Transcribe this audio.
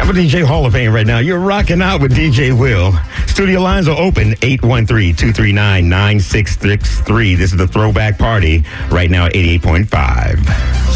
Time for DJ Hall of Fame right now. You're rocking out with DJ Will. Studio lines are open, 813-239-9663. This is the Throwback Party right now, 88.5.